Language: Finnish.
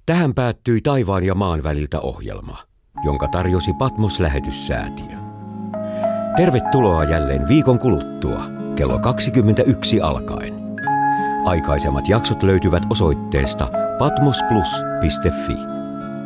Tähän päättyi Taivaan ja maan väliltä ohjelma, jonka tarjosi Patmos-lähetyssäätiö. Tervetuloa jälleen viikon kuluttua, kello 21 alkaen. Aikaisemmat jaksot löytyvät osoitteesta patmosplus.fi.